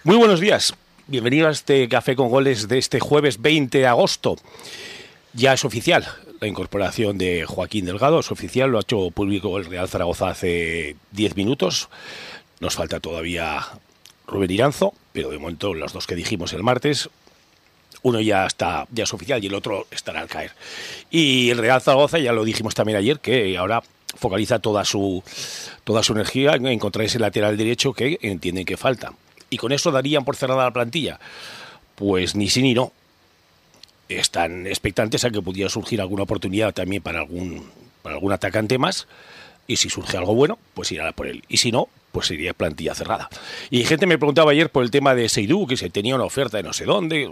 Muy buenos días, bienvenido a este Café con Goles de este jueves 20 de agosto. Ya es oficial la incorporación de Joaquín Delgado, es oficial, lo ha hecho público el Real Zaragoza hace 10 minutos. Nos falta todavía Rubén Iranzo, pero de momento los dos que dijimos el martes, uno ya es oficial y el otro estará al caer. Y el Real Zaragoza, ya lo dijimos también ayer, que ahora focaliza toda su energía en encontrar ese lateral derecho que entienden que falta. ¿Y con eso darían por cerrada la plantilla? Pues ni sí ni no. Están expectantes a que pudiera surgir alguna oportunidad también para algún atacante más, y si surge algo bueno, pues irá por él. Y si no, pues sería plantilla cerrada. Y gente me preguntaba ayer por el tema de Seydou, que se tenía una oferta de no sé dónde.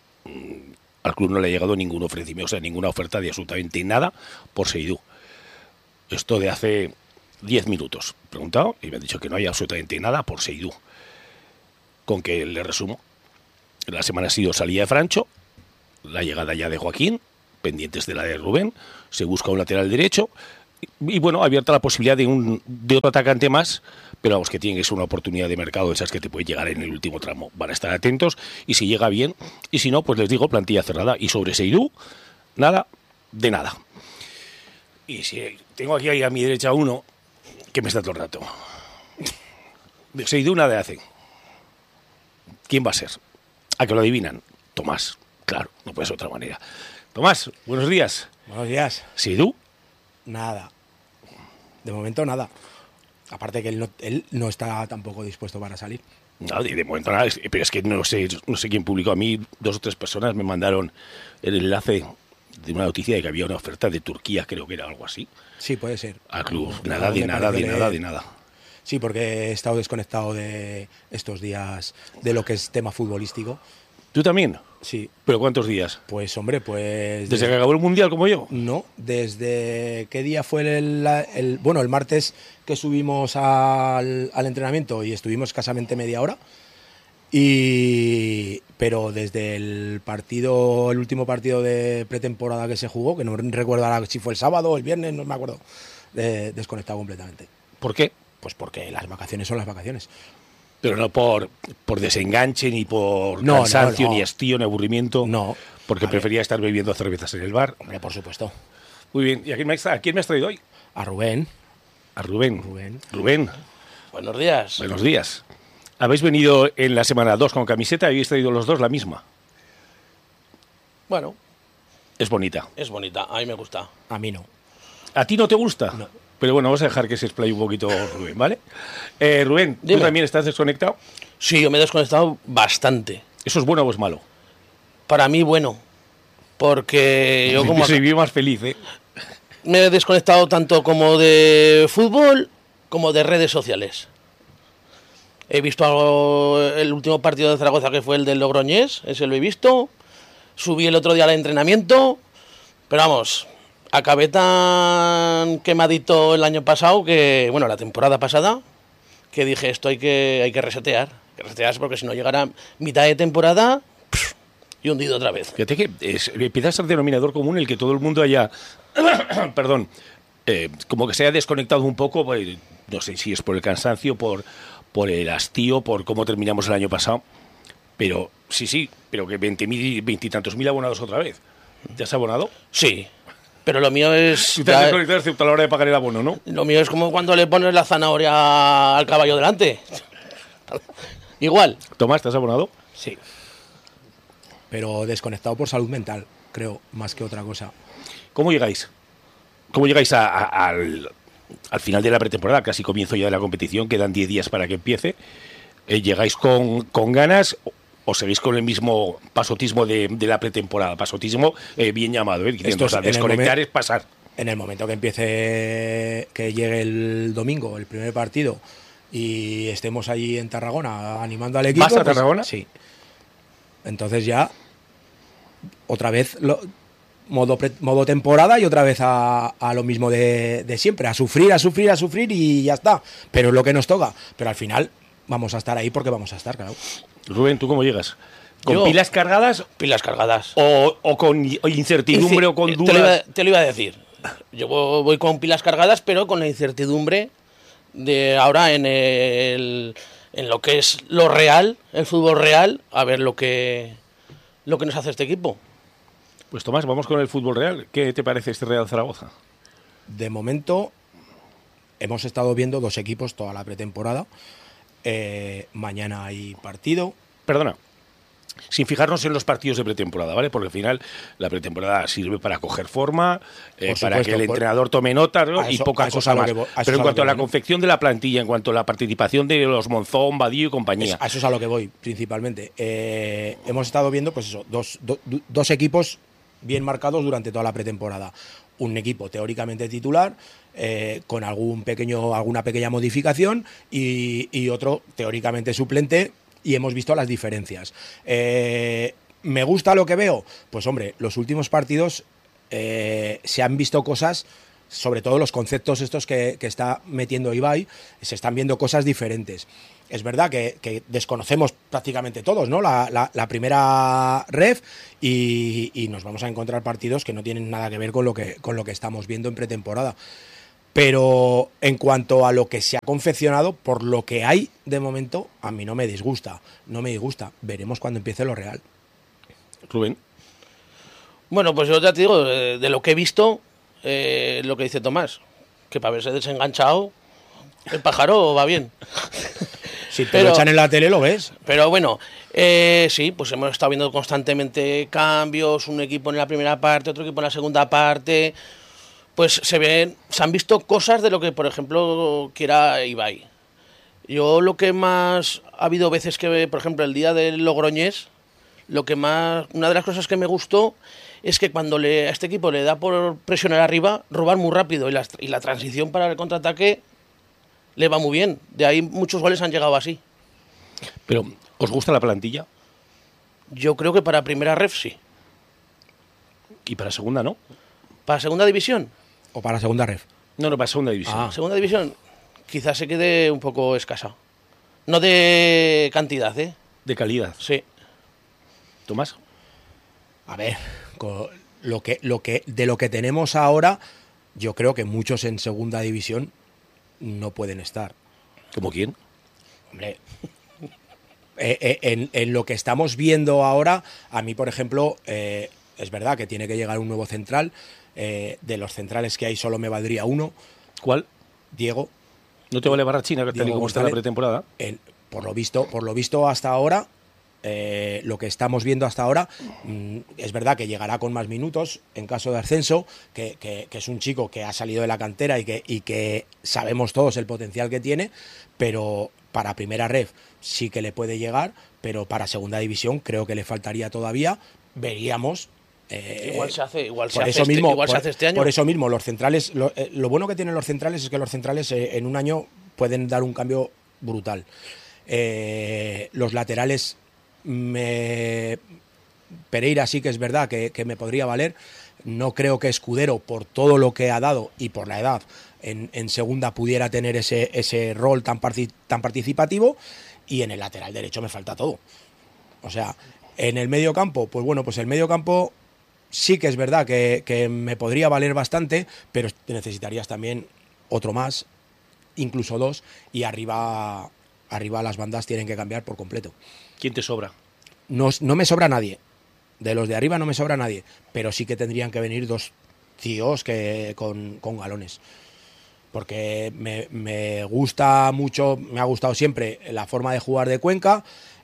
Al club no le ha llegado ningún ofrecimiento, o sea, ninguna oferta de absolutamente nada por Seydou. Esto de hace 10 minutos. Preguntado y me han dicho que no hay absolutamente nada por Seydou. Con que le resumo, la semana ha sido salida de Francho, la llegada ya de Joaquín, pendientes de la de Rubén, se busca un lateral derecho y bueno, abierta la posibilidad de otro atacante más, pero vamos, que tiene que ser una oportunidad de mercado de esas que te puede llegar en el último tramo. Van a estar atentos y si llega bien, y si no, pues les digo, plantilla cerrada. Y sobre Seydou, nada de nada. Y si tengo aquí a mi derecha uno que me está todo el rato. De Seydou nada hace. ¿Quién va a ser? ¿A que lo adivinan? Tomás. Claro, no puede ser de otra manera. Tomás, buenos días. Buenos días. ¿Seydou? Nada. De momento nada. Aparte que él no está tampoco dispuesto para salir. No, de momento nada. Pero es que no sé quién publicó. A mí 2 o 3 personas me mandaron el enlace de una noticia de que había una oferta de Turquía, creo que era algo así. Sí, puede ser. Al club. Nada, de nada. Sí, porque he estado desconectado de estos días de lo que es tema futbolístico. ¿Tú también? Sí. ¿Pero cuántos días? Pues hombre, pues... ¿Desde que acabó el Mundial como yo? No, desde... ¿Qué día fue el martes que subimos al entrenamiento y estuvimos escasamente media hora? Pero desde el último partido de pretemporada que se jugó, que no recuerdo ahora si fue el sábado o el viernes, no me acuerdo, desconectado completamente. ¿Por qué? Pues porque las vacaciones son las vacaciones. Pero no por desenganche, ni por cansancio, ni hastío, ni aburrimiento. No. Porque prefería estar bebiendo cervezas en el bar. Hombre, por supuesto. Muy bien. ¿Y a quién me has traído hoy? A Rubén. A Rubén. Rubén. Buenos días. Buenos días. ¿Habéis venido en la semana 2 con camiseta y habéis traído los dos la misma? Bueno. Es bonita. Es bonita, a mí me gusta. A mí no. ¿A ti no te gusta? No. Pero bueno, vamos a dejar que se explaye un poquito Rubén, ¿vale? Rubén, ¿tú Dime. también estás desconectado? Sí, yo me he desconectado bastante. ¿Eso es bueno o es malo? Para mí, bueno. Porque yo como Se vive más feliz, ¿eh? me he desconectado tanto como de fútbol como de redes sociales. He visto el último partido de Zaragoza, que fue el del Logroñés, ese lo he visto. Subí el otro día al entrenamiento, pero vamos, acabé tan quemadito el año pasado, la temporada pasada, que dije, esto hay que resetear. Porque si no llegará mitad de temporada y hundido otra vez. Fíjate que empieza a ser denominador común el que todo el mundo haya, perdón, como que se haya desconectado un poco, pues, no sé si es por el cansancio, por el hastío, por cómo terminamos el año pasado, pero sí, pero que 20 y tantos mil abonados otra vez. ¿Te has abonado? Sí, pero lo mío es... Tú te has desconectado excepto a la hora de pagar el abono, ¿no? Lo mío es como cuando le pones la zanahoria al caballo delante. Igual. Tomás, ¿te has abonado? Sí. Pero desconectado por salud mental, creo, más que otra cosa. ¿Cómo llegáis? ¿Cómo llegáis al final de la pretemporada? Casi comienzo ya de la competición, quedan 10 días para que empiece. ¿Llegáis con ganas o seguís con el mismo pasotismo de la pretemporada? Pasotismo bien llamado, diciendo, desconectar es pasar. En el momento que empiece, que llegue el domingo, el primer partido, y estemos allí en Tarragona animando al equipo... ¿Vas a Tarragona? Sí. Entonces ya, otra vez, modo temporada y otra vez a lo mismo de siempre, a sufrir y ya está. Pero es lo que nos toca. Pero al final vamos a estar ahí porque vamos a estar, claro. Rubén, ¿tú cómo llegas? ¿Con Yo, pilas cargadas? Pilas cargadas. ¿O con incertidumbre o con dudas? Te lo iba a decir. Yo voy con pilas cargadas, pero con la incertidumbre de ahora en en lo que es lo real, el fútbol real, a ver lo que nos hace este equipo. Pues Tomás, vamos con el fútbol real. ¿Qué te parece este Real Zaragoza? De momento, hemos estado viendo dos equipos toda la pretemporada. Mañana hay partido. Perdona, sin fijarnos en los partidos de pretemporada, ¿vale? Porque al final la pretemporada sirve para coger forma, para que el entrenador tome nota, ¿no? Y poca cosa más. Pero en cuanto a la confección de la plantilla, en cuanto a la participación de los Monzón, Badillo y compañía. A eso es a lo que voy, principalmente. Hemos estado viendo, pues eso, dos equipos bien marcados durante toda la pretemporada. Un equipo teóricamente titular, con alguna pequeña modificación, y otro teóricamente suplente, y hemos visto las diferencias. ¿Me gusta lo que veo? Pues hombre, los últimos partidos se han visto cosas, sobre todo los conceptos estos que está metiendo Ibai, se están viendo cosas diferentes. Es verdad que desconocemos prácticamente todos, ¿no? La primera ref, y nos vamos a encontrar partidos que no tienen nada que ver con lo que estamos viendo en pretemporada. Pero en cuanto a lo que se ha confeccionado, por lo que hay de momento, a mí no me disgusta. Veremos cuando empiece lo real. Rubén. Bueno, pues yo ya te digo, de lo que he visto, lo que dice Tomás, que para haberse desenganchado, el pájaro va bien. Si te lo echan en la tele, lo ves. Pero bueno, sí, pues hemos estado viendo constantemente cambios, un equipo en la primera parte, otro equipo en la segunda parte. Pues se han visto cosas de lo que, por ejemplo, quiera Ibai. Yo lo que más ha habido veces que, por ejemplo, el día del Logroñés, una de las cosas que me gustó es que cuando a este equipo le da por presionar arriba, robar muy rápido, y la transición para el contraataque le va muy bien. De ahí muchos goles han llegado así. Pero, ¿os gusta la plantilla? Yo creo que para primera ref sí. ¿Y para segunda no? ¿Para segunda división? ¿O para segunda ref? No, para segunda división. Segunda división quizás se quede un poco escasa. No de cantidad, ¿eh? De calidad. Sí. ¿Tomás? A ver, de lo que tenemos ahora, yo creo que muchos en segunda división no pueden estar. ¿Como quién? Hombre, en lo que estamos viendo ahora, a mí, por ejemplo, es verdad que tiene que llegar un nuevo central. De los centrales que hay solo me valdría uno. ¿Cuál? Diego. ¿No te vale Barrachina, tal y como está la pretemporada? Por lo visto hasta ahora, lo que estamos viendo hasta ahora, es verdad que llegará con más minutos en caso de ascenso, que es un chico que ha salido de la cantera y que sabemos todos el potencial que tiene, pero para primera ref sí que le puede llegar, pero para segunda división creo que le faltaría todavía. Veríamos. Igual se hace este año. Por eso mismo, los centrales, lo bueno que tienen los centrales es que los centrales en un año pueden dar un cambio brutal. Los laterales, Pereira sí que es verdad que me podría valer. No creo que Escudero, por todo lo que ha dado y por la edad, en segunda pudiera tener ese rol tan participativo. Y en el lateral derecho me falta todo. O sea, en el medio campo, pues bueno, pues el medio campo sí que es verdad que me podría valer bastante, pero necesitarías también otro más, incluso dos, y arriba las bandas tienen que cambiar por completo. ¿Quién te sobra? No me sobra nadie. De los de arriba no me sobra nadie, pero sí que tendrían que venir dos tíos con galones. Porque me gusta mucho, me ha gustado siempre la forma de jugar de Cuenca.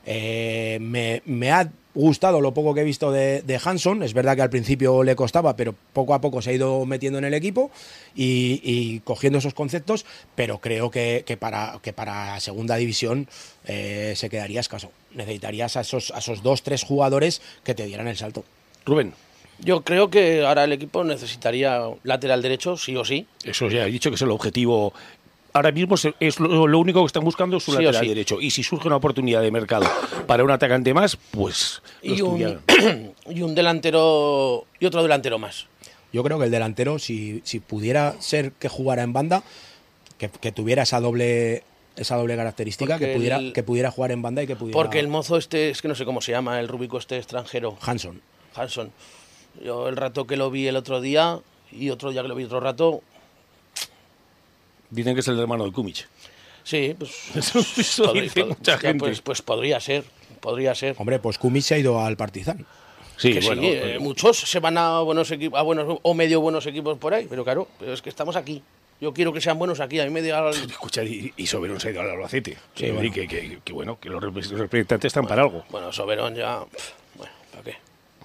Me ha gustado lo poco que he visto de Hanson. Es verdad que al principio le costaba, pero poco a poco se ha ido metiendo en el equipo y cogiendo esos conceptos, pero creo que para segunda división se quedaría escaso. Necesitarías a esos 2-3 jugadores que te dieran el salto. Rubén. Yo creo que ahora el equipo necesitaría lateral derecho, sí o sí. Eso ya he dicho que es el objetivo. Ahora mismo es lo único que están buscando es su lateral derecho. Y si surge una oportunidad de mercado para un atacante más, pues... Y un delantero y otro delantero más. Yo creo que el delantero, si pudiera ser que jugara en banda, que tuviera esa doble característica, que pudiera jugar en banda y que pudiera... Porque el mozo es que no sé cómo se llama, el rúbico extranjero. Hanson. Yo el rato que lo vi el otro día y otro día que lo vi otro rato... Dicen que es el hermano de Kumic. Sí, pues Eso dice mucha gente. Pues podría ser. Hombre, pues Kumic se ha ido al Partizan. Sí, Que bueno, sí, muchos se van a buenos equipos, o medio buenos equipos por ahí, pero claro, es que estamos aquí. Yo quiero que sean buenos aquí, a mí me da... escucha, y Soberón se ha ido al Albacete. Sí, Y bueno. que bueno, que los representantes están para algo. Bueno, Soberón ya... Bueno, ¿para qué?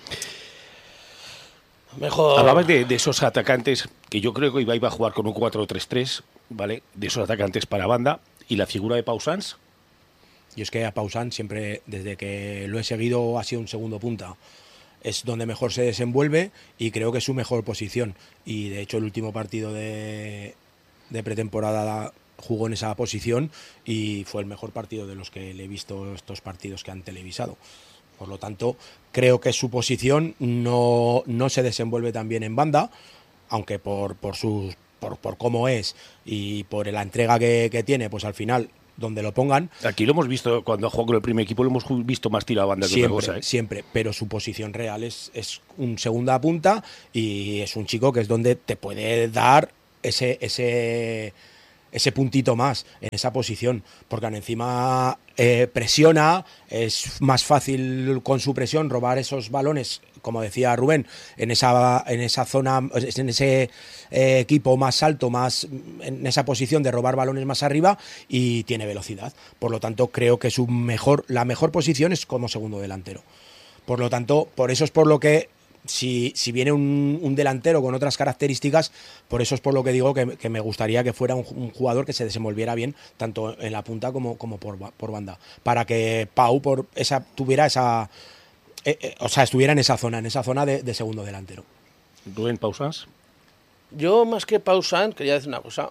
Mejor... Hablabas de esos atacantes, que yo creo que iba a jugar con un 4-3-3, ¿vale? De esos atacantes para banda, y la figura de Pau Sans. Y es que a Pausán siempre, desde que lo he seguido, ha sido un segundo punta. Es donde mejor se desenvuelve y creo que es su mejor posición. Y de hecho el último partido de pretemporada jugó en esa posición y fue el mejor partido de los que le he visto estos partidos que han televisado. Por lo tanto, creo que su posición no se desenvuelve tan bien en banda, aunque por cómo es y por la entrega que tiene, pues al final, donde lo pongan... Aquí lo hemos visto, cuando ha jugado con el primer equipo, lo hemos visto más tirado a banda que otra cosa, ¿eh? Siempre, pero su posición real es un segunda punta y es un chico que es donde te puede dar ese puntito más en esa posición, porque encima presiona, es más fácil con su presión robar esos balones, como decía Rubén, en esa zona, en ese equipo más alto, más en esa posición de robar balones más arriba, y tiene velocidad. Por lo tanto, creo que la mejor posición es como segundo delantero. Por lo tanto, por eso es por lo que si viene un delantero con otras características, por eso es por lo que digo que me gustaría que fuera un jugador que se desenvolviera bien tanto en la punta como por banda, para que Pau tuviera esa estuviera en esa zona de segundo delantero. Rubén, Pau Sans. Yo, más que Pau Sans, quería decir una cosa.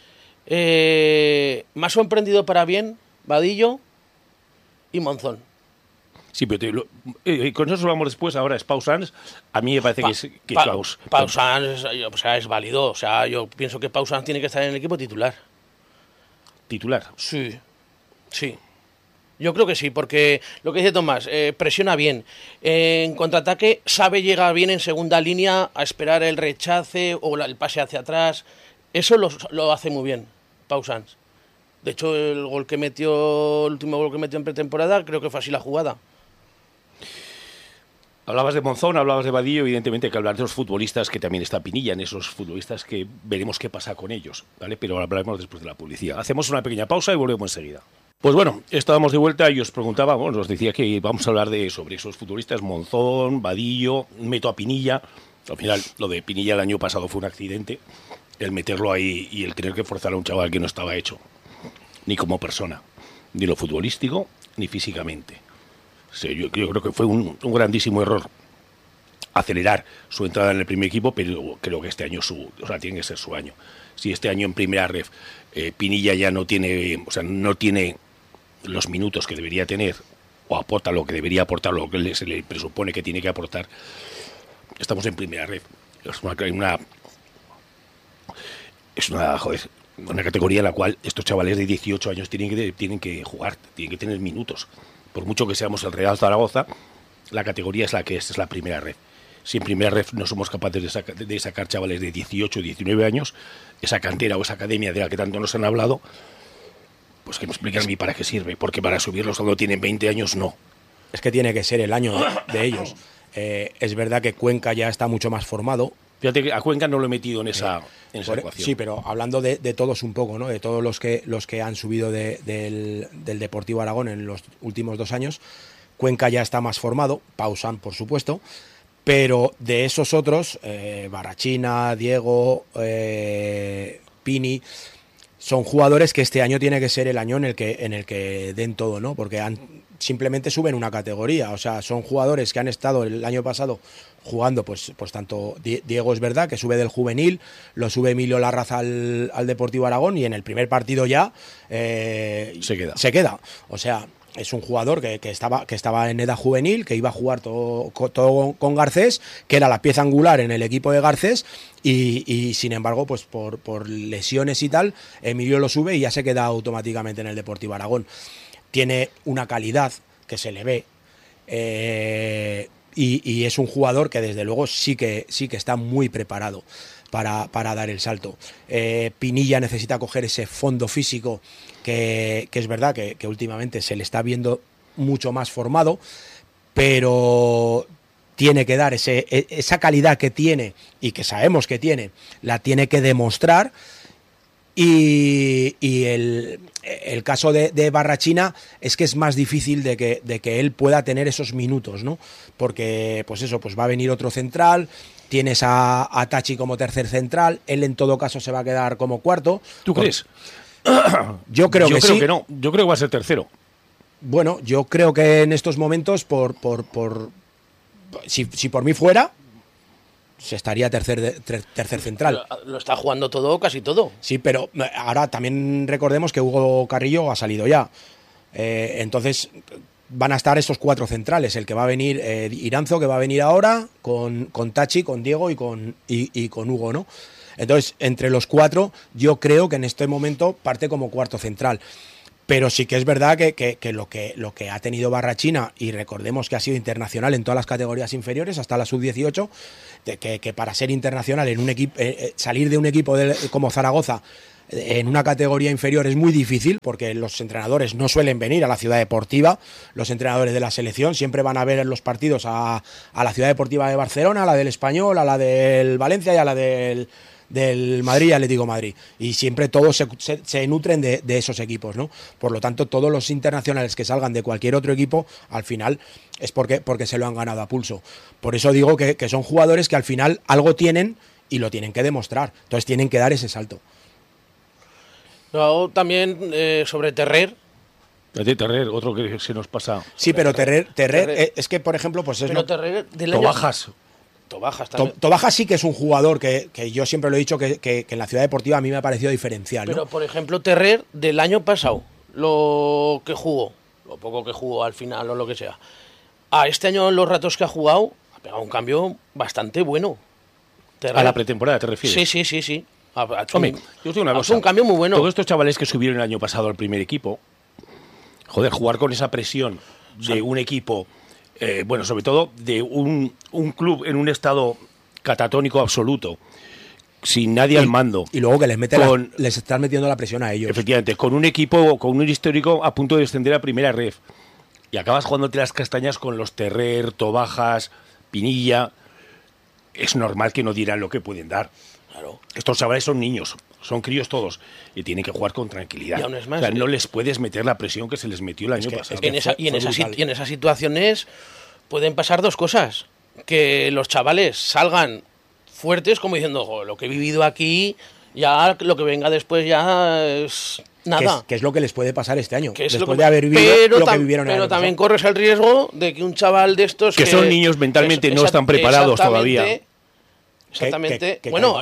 Me ha sorprendido para bien Vadillo y Monzón. Sí, pero con eso vamos después. Ahora es Pau Sans. A mí me parece Pau Sans, o sea, es válido. O sea, yo pienso que Pau Sans tiene que estar en el equipo titular. ¿Titular? Sí. Yo creo que sí, porque lo que dice Tomás, presiona bien. En contraataque sabe llegar bien en segunda línea a esperar el rechace o el pase hacia atrás. Eso lo hace muy bien Pau Sans. De hecho, el último gol que metió en pretemporada, creo que fue así la jugada. Hablabas de Monzón, hablabas de Vadillo, evidentemente hay que hablar de los futbolistas, que también está Pinilla, en esos futbolistas que veremos qué pasa con ellos, ¿vale? Pero hablaremos después de la publicidad. Hacemos una pequeña pausa y volvemos enseguida. Pues bueno, estábamos de vuelta y os preguntaba, nos decía que vamos a hablar sobre esos futbolistas, Monzón, Vadillo, meto a Pinilla. Al final, lo de Pinilla el año pasado fue un accidente, el meterlo ahí y el tener que forzar a un chaval que no estaba hecho, ni como persona, ni lo futbolístico, ni físicamente. Sí, yo creo que fue un grandísimo error acelerar su entrada en el primer equipo, pero creo que este año tiene que ser su año. Si este año en primera ref Pinilla ya no tiene los minutos que debería tener o aporta lo que debería aportar, lo que se le presupone que tiene que aportar, estamos en primera ref. Es una categoría en la cual estos chavales de 18 años tienen que jugar, tienen que tener minutos. Por mucho que seamos el Real Zaragoza, la categoría es la que es la primera red. Si en primera red no somos capaces de sacar chavales de 18 o 19 años, esa cantera o esa academia de la que tanto nos han hablado, pues que me expliquen a mí para qué sirve, porque para subirlos cuando tienen 20 años no. Es que tiene que ser el año de ellos. Es verdad que Cuenca ya está mucho más formado. Fíjate que a Cuenca no lo he metido en esa ecuación. Sí, pero hablando de todos un poco, ¿no? De todos los que han subido del Deportivo Aragón en los últimos 2 años, Cuenca ya está más formado, Pau Sans, por supuesto, pero de esos otros, Barrachina, Diego, Pini, son jugadores que este año tiene que ser el año en el que den todo, ¿no? Porque simplemente suben una categoría. O sea, son jugadores que han estado el año pasado jugando, pues tanto Diego es verdad que sube del juvenil, lo sube Emilio Larraza al Deportivo Aragón y en el primer partido ya se queda. O sea, es un jugador que estaba en edad juvenil, que iba a jugar todo con Garcés, que era la pieza angular en el equipo de Garcés y sin embargo, pues por lesiones y tal, Emilio lo sube y ya se queda automáticamente en el Deportivo Aragón. Tiene una calidad que se le ve y es un jugador que desde luego sí que está muy preparado para dar el salto. Pinilla necesita coger ese fondo físico que es verdad que últimamente se le está viendo mucho más formado, pero tiene que dar esa calidad que tiene y que sabemos que tiene, la tiene que demostrar. Y el caso de Barrachina es que es más difícil de que él pueda tener esos minutos, ¿no? Porque pues va a venir otro central, tienes a Tachi como tercer central, él en todo caso se va a quedar como cuarto. ¿Tú crees? Yo creo que sí. Que no, yo creo que va a ser tercero. Bueno, yo creo que en estos momentos, si por mí fuera, se estaría tercer central. Lo está jugando todo, casi todo. Sí, pero ahora también recordemos que Hugo Carrillo ha salido ya. Entonces van a estar estos 4 centrales. El que va a venir, Iranzo, que va a venir ahora, con Tachi, con Diego y con Hugo, ¿no? Entonces, entre los 4, yo creo que en este momento parte como cuarto central. Pero sí que es verdad que lo que ha tenido Barrachina, y recordemos que ha sido internacional en todas las categorías inferiores, hasta la sub-18, que para ser internacional en un equipo, salir de un equipo como Zaragoza en una categoría inferior es muy difícil, porque los entrenadores no suelen venir a la ciudad deportiva, los entrenadores de la selección siempre van a ver en los partidos a la ciudad deportiva de Barcelona, a la del Español, a la del Valencia y a la del Madrid y Atlético Madrid, y siempre todos se nutren de esos equipos, ¿no? Por lo tanto, todos los internacionales que salgan de cualquier otro equipo, al final es porque se lo han ganado a pulso. Por eso digo que son jugadores que al final algo tienen y lo tienen que demostrar, entonces tienen que dar ese salto. Luego también sobre Terrer. Terrer, otro que se nos pasa. Sí, pero Terrer es que, por ejemplo, pues es pero Terrer del año... Tobajas sí que es un jugador que yo siempre lo he dicho que en la ciudad deportiva a mí me ha parecido diferencial, ¿no? Pero, por ejemplo, Terrer del año pasado, lo poco que jugó al final o lo que sea, a este año los ratos que ha jugado, ha pegado un cambio bastante bueno. Terrer. A la pretemporada, ¿te refieres? Sí. Hombre, yo tengo una cosa. Un cambio muy bueno. Todos estos chavales que subieron el año pasado al primer equipo, joder, jugar con esa presión de un equipo... sobre todo de un club en un estado catatónico absoluto, sin nadie al mando. Y luego que les están metiendo la presión a ellos. Efectivamente, con un equipo, con un histórico a punto de descender a primera ref. Y acabas jugándote las castañas con los Terrer, Tobajas, Pinilla. Es normal que no dirán lo que pueden dar. Claro. Estos chavales son niños, son críos todos, y tienen que jugar con tranquilidad. Y aún es más, o sea, no les puedes meter la presión que se les metió el año pasado. En esas situaciones pueden pasar dos cosas. Que los chavales salgan fuertes como diciendo, lo que he vivido aquí, ya lo que venga después ya es nada. Que es lo que les puede pasar este año, después de haber vivido lo que vivieron el año pasado. Pero también corres el riesgo de que un chaval de estos... Que son niños mentalmente, no están preparados todavía. Exactamente.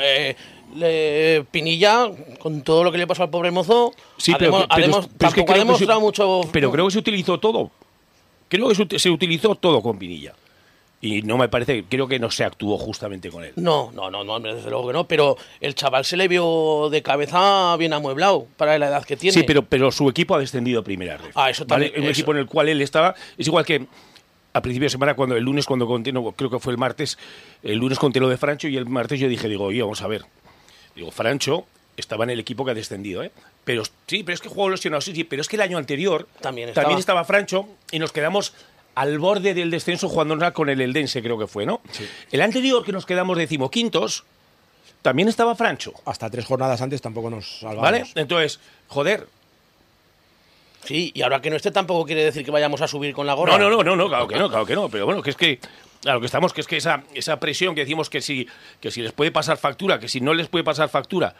Pinilla, con todo lo que le pasó al pobre mozo, tampoco ha demostrado mucho. Pero creo que se utilizó todo. Creo que se utilizó todo con Pinilla. Y no me parece, creo que no se actuó justamente con él. No, desde luego que no. Pero el chaval se le vio de cabeza bien amueblado para la edad que tiene. Sí, pero su equipo ha descendido a primera red. Eso también. ¿Vale? Un equipo en el cual él estaba. Es igual que a principio de semana, el lunes, cuando conté, creo que fue el martes, el lunes conté lo de Francho y el martes yo dije, oye, vamos a ver. Francho estaba en el equipo que ha descendido, ¿eh? Pero es que jugó lesionado, sí, pero es que el año anterior también estaba Francho y nos quedamos al borde del descenso jugando con el Eldense, creo que fue, ¿no? Sí. El anterior, que nos quedamos 15º, también estaba Francho. Hasta 3 jornadas antes tampoco nos salvamos. ¿Vale? Entonces, joder... Sí, y ahora que no esté tampoco quiere decir que vayamos a subir con la gorra. No, claro que no. Pero bueno, que es que... Claro, que estamos, que es que esa presión que decimos que si les puede pasar factura, que si no les puede pasar factura,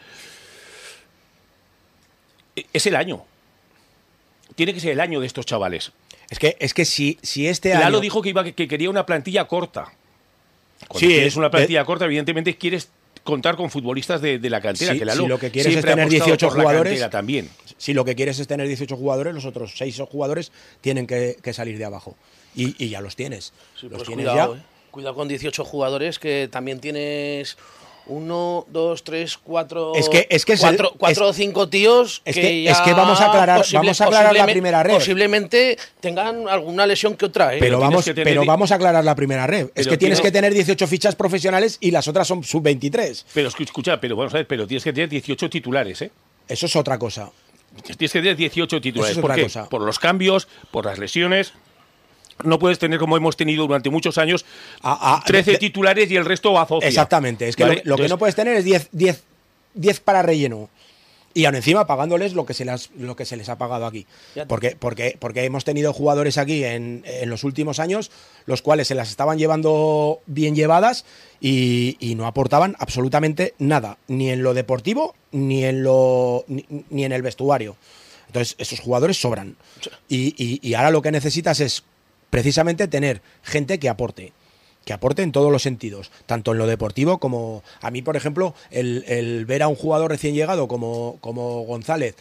es el año. Tiene que ser el año de estos chavales. Es que si este año... Lalo dijo que quería una plantilla corta. Cuando quieres una plantilla corta, evidentemente quieres contar con futbolistas de la cantera. Que Lalo si lo que quieres es tener 18 jugadores, también. Si lo que quieres es tener 18 jugadores, los otros 6 jugadores tienen que salir de abajo. Y ya los tienes. Sí, los pues tienes cuidado, ya. Cuidado con 18 jugadores, que también tienes 1, 2, 3, 4. Es que cuatro o 5 tíos es que que, ya es que vamos a aclarar la primera red. Posiblemente tengan alguna lesión que otra, ¿eh? Pero vamos a aclarar la primera red. Es que tienes que tener 18 fichas profesionales y las otras son sub-23. Pero escucha, vamos a ver, pero tienes que tener 18 titulares, ¿eh? Eso es otra cosa. Tienes que tener 18 titulares. Eso es ¿Por otra qué? cosa. Por los cambios, por las lesiones. No puedes tener, como hemos tenido durante muchos años, 13 titulares y el resto azocia. Exactamente. Es que ¿vale? lo que no puedes tener es 10 para relleno. Y aún encima pagándoles lo que se les ha pagado aquí. Porque hemos tenido jugadores aquí en los últimos años, los cuales se las estaban llevando bien llevadas y no aportaban absolutamente nada, ni en lo deportivo, ni en el vestuario. Entonces, esos jugadores sobran. Y ahora lo que necesitas es precisamente tener gente que aporte en todos los sentidos, tanto en lo deportivo como a mí, por ejemplo, el ver a un jugador recién llegado como González,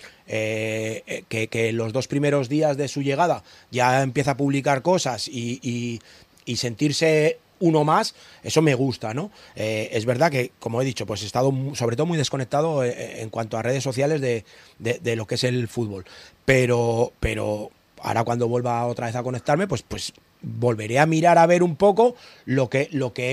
que los 2 primeros días de su llegada ya empieza a publicar cosas y sentirse uno más, eso me gusta, ¿no? Es verdad que, como he dicho, pues he estado sobre todo muy desconectado en cuanto a redes sociales de lo que es el fútbol, pero ahora cuando vuelva otra vez a conectarme, pues volveré a mirar a ver un poco lo que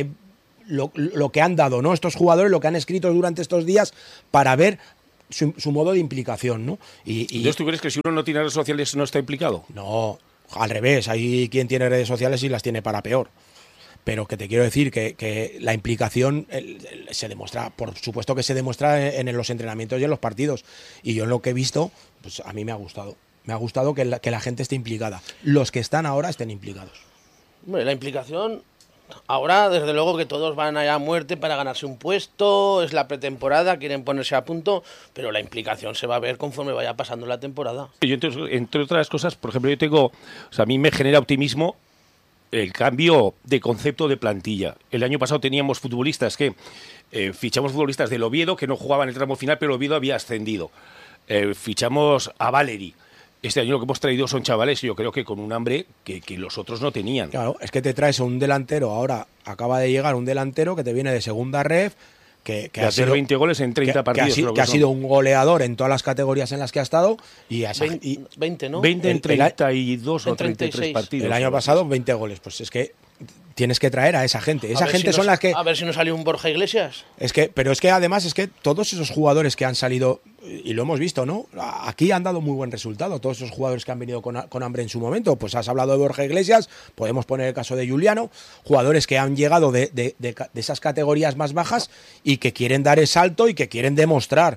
han dado, ¿no? Estos jugadores, lo que han escrito durante estos días para ver su modo de implicación, ¿no? Entonces, ¿tú crees que si uno no tiene redes sociales no está implicado? No, al revés, hay quien tiene redes sociales y las tiene para peor. Pero que te quiero decir que la implicación se demuestra, por supuesto que se demuestra en los entrenamientos y en los partidos. Y yo en lo que he visto, pues a mí me ha gustado. Me ha gustado que la gente esté implicada. Los que están ahora estén implicados. Bueno, la implicación, ahora desde luego que todos van allá a muerte para ganarse un puesto, es la pretemporada, quieren ponerse a punto, pero la implicación se va a ver conforme vaya pasando la temporada. Yo, entre otras cosas, por ejemplo, a mí me genera optimismo el cambio de concepto de plantilla. El año pasado teníamos futbolistas fichamos futbolistas del Oviedo que no jugaban el tramo final, pero el Oviedo había ascendido. Fichamos a Valeri. Este año lo que hemos traído son chavales, yo creo que con un hambre que los otros no tenían. Claro, es que te traes a un delantero, ahora acaba de llegar un delantero que te viene de segunda ref, que ha sido 20 goles en 30 partidos. Que ha sido un goleador en todas las categorías en las que ha estado. 20, ¿no? 20 en 32 o 33 partidos. El año pasado 20 goles, pues es que tienes que traer a esa gente. Esa gente son las que... A ver si nos salió un Borja Iglesias. Pero es que además es que todos esos jugadores que han salido, y lo hemos visto, ¿no? Aquí han dado muy buen resultado. Todos esos jugadores que han venido con hambre en su momento. Pues has hablado de Borja Iglesias, podemos poner el caso de Juliano, jugadores que han llegado de esas categorías más bajas y que quieren dar el salto y que quieren demostrar.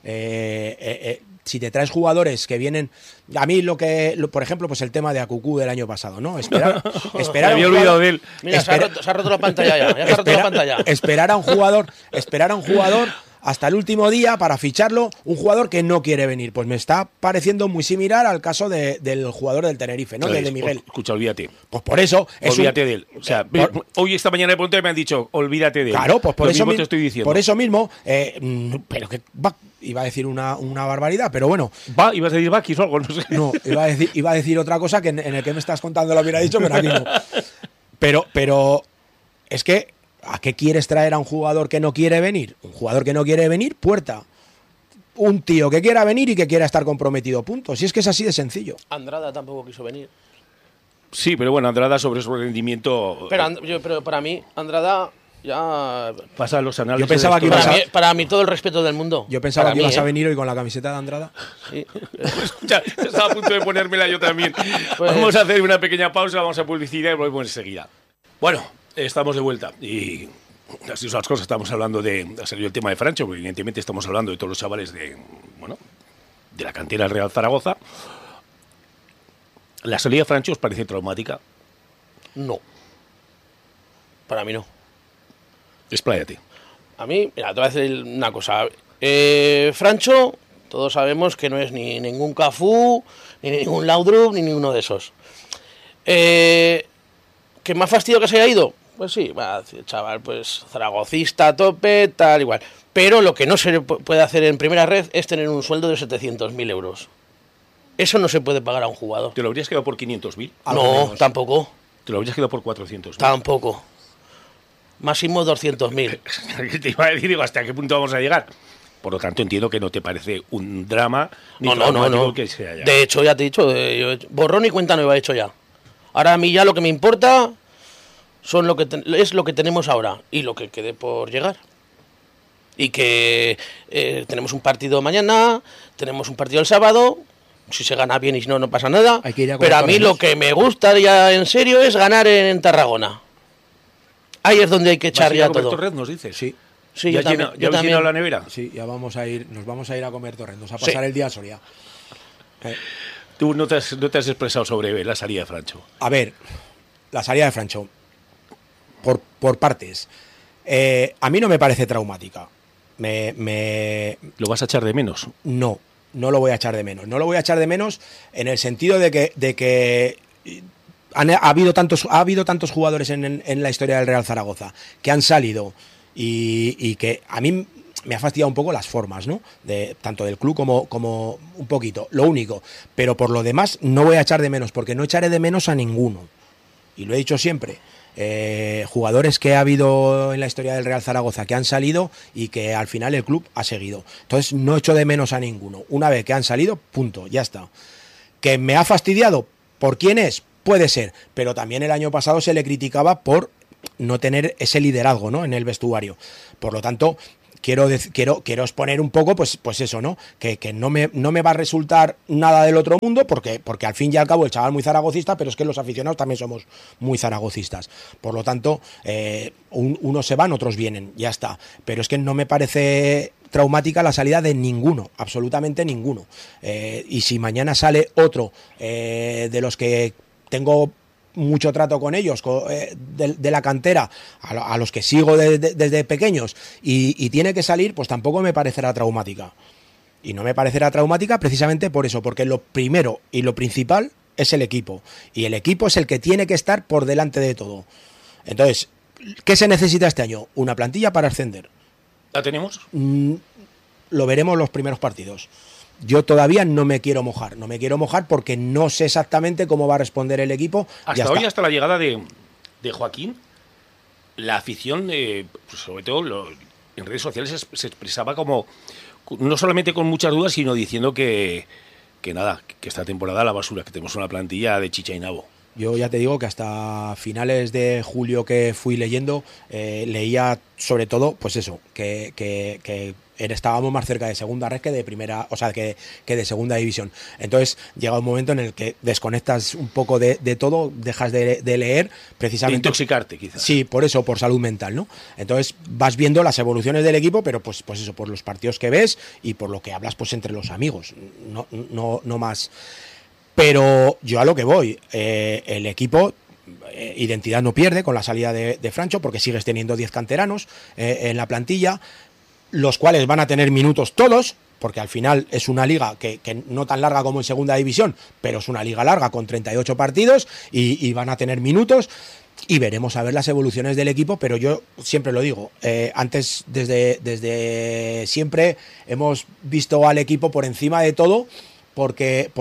Si te traes jugadores que vienen, a mí por ejemplo, pues el tema de Acucú del año pasado, ¿no? Esperar me había olvidado de él. Mira, se ha roto la pantalla ya. Se ha roto la pantalla. Esperar a un jugador hasta el último día para ficharlo, un jugador que no quiere venir. Pues me está pareciendo muy similar al caso del jugador del Tenerife, ¿no? De Miguel. Escucha, olvídate. Pues por eso... Olvídate de él. O sea, hoy esta mañana de pronto me han dicho, olvídate de él. Claro, pues por eso mismo te estoy diciendo. Por eso mismo, pero que iba a decir una barbaridad, pero bueno. ¿Ibas a decir Bakis o algo? No sé. No, iba a decir otra cosa que en el que me estás contando lo hubiera dicho, pero aquí no. Pero es que, ¿a qué quieres traer a un jugador que no quiere venir? Un jugador que no quiere venir, puerta. Un tío que quiera venir y que quiera estar comprometido, punto. Si es que es así de sencillo. Andrada tampoco quiso venir. Sí, pero bueno, Andrada sobre su rendimiento... Pero para mí, Andrada ya... Pasa los análisis. Yo pensaba que para mí todo el respeto del mundo. Yo pensaba que ibas a venir hoy con la camiseta de Andrada. Sí. Escucha, estaba a punto de ponérmela yo también. Pues... Vamos a hacer una pequeña pausa, vamos a publicidad y volvemos enseguida. Bueno, estamos de vuelta y así son las cosas. Estamos hablando ha salido el tema de Francho, porque evidentemente estamos hablando de todos los chavales de la cantera del Real Zaragoza. ¿La salida de Francho os parece traumática? No. Para mí no. Expláyate. A mí, mira, te voy a decir una cosa. Francho, todos sabemos que no es ni ningún Cafú, ni ningún Laudrup, ni ninguno de esos. ¿Que me ha fastidiado que se haya ido? Pues sí, chaval, pues zaragocista a tope, tal, igual. Pero lo que no se puede hacer en primera red es tener un sueldo de 700.000 euros. Eso no se puede pagar a un jugador. ¿Te lo habrías quedado por 500.000? No, tampoco. ¿Te lo habrías quedado por 400.000? Tampoco. máximo 200.000. Te iba a decir, digo, ¿hasta qué punto vamos a llegar? Por lo tanto, entiendo que no te parece un drama ni No. que sea ya. De hecho, ya te he dicho, borrón y cuenta nueva he hecho ya. Ahora a mí ya lo que me importa es lo que tenemos ahora y lo que quede por llegar. Y que tenemos un partido mañana, tenemos un partido el sábado. Si se gana bien y si no, no pasa nada. Hay que ir a Pero a mí lo que me gusta ya en serio es ganar en Tarragona. Ahí es donde hay que echar ya todo. Torres nos dices? Sí. Sí, ¿Ya yo también. habéis llenado la nevera? Sí, ya vamos a ir, nos vamos a ir a comer torrendos, a pasar el día a Soria. Tú no te has expresado sobre la salida de Francho. A ver, la salida de Francho, por partes. A mí no me parece traumática. ¿Lo vas a echar de menos? No lo voy a echar de menos. No lo voy a echar de menos en el sentido de que ha habido tantos jugadores en la historia del Real Zaragoza que han salido y que a mí me ha fastidiado un poco las formas, ¿no? Tanto del club como un poquito. Lo único. Pero por lo demás no voy a echar de menos, porque no echaré de menos a ninguno. Y lo he dicho siempre. Jugadores que ha habido en la historia del Real Zaragoza que han salido y que al final el club ha seguido. Entonces no echo de menos a ninguno. Una vez que han salido, punto, ya está. ¿Que me ha fastidiado? ¿Por quién es? Puede ser, pero también el año pasado se le criticaba por no tener ese liderazgo, ¿no?, en el vestuario. Por lo tanto, quiero exponer un poco, pues eso, ¿no? Que no me va a resultar nada del otro mundo, porque al fin y al cabo el chaval muy zaragocista, pero es que los aficionados también somos muy zaragocistas. Por lo tanto, unos se van, otros vienen, ya está. Pero es que no me parece traumática la salida de ninguno, absolutamente ninguno. Y si mañana sale otro de los que tengo mucho trato con ellos, de la cantera, a los que sigo desde pequeños, y tiene que salir, pues tampoco me parecerá traumática. Y no me parecerá traumática precisamente por eso, porque lo primero y lo principal es el equipo. Y el equipo es el que tiene que estar por delante de todo. Entonces, ¿qué se necesita este año? Una plantilla para ascender. ¿La tenemos? Lo veremos los primeros partidos. Yo todavía no me quiero mojar porque no sé exactamente cómo va a responder el equipo. Hasta hoy, hasta la llegada de Joaquín, la afición, pues sobre todo en redes sociales, se expresaba como, no solamente con muchas dudas, sino diciendo que esta temporada la basura, que tenemos una plantilla de chicha y nabo. Yo ya te digo que hasta finales de julio que fui leyendo, leía sobre todo, pues eso, que estábamos más cerca de segunda red que de primera, o sea, que de segunda división. Entonces llega un momento en el que desconectas un poco de todo, dejas de leer precisamente. De intoxicarte, quizás. Sí, por eso, por salud mental, ¿no? Entonces vas viendo las evoluciones del equipo, pero pues eso, por los partidos que ves y por lo que hablas pues entre los amigos, no más. Pero yo a lo que voy, el equipo identidad no pierde con la salida de Francho, porque sigues teniendo 10 canteranos en la plantilla, los cuales van a tener minutos todos, porque al final es una liga que no tan larga como en segunda división, pero es una liga larga con 38 partidos y van a tener minutos. Y veremos a ver las evoluciones del equipo, pero yo siempre lo digo, antes desde siempre hemos visto al equipo por encima de todo, porque